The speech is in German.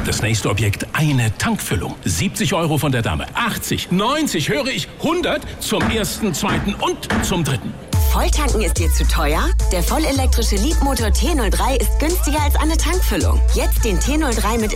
Das nächste Objekt, eine Tankfüllung. 70 € von der Dame. 80, 90, höre ich, 100 zum ersten, zweiten und zum dritten. Volltanken ist dir zu teuer? Der vollelektrische Leapmotor T03 ist günstiger als eine Tankfüllung. Jetzt den T03 mit